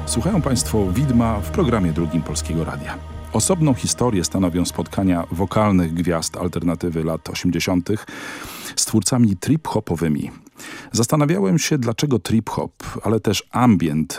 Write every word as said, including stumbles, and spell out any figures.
Słuchają Państwo Widma w programie drugim Polskiego Radia. Osobną historię stanowią spotkania wokalnych gwiazd alternatywy lat osiemdziesiątych z twórcami trip-hopowymi. Zastanawiałem się, dlaczego trip-hop, ale też ambient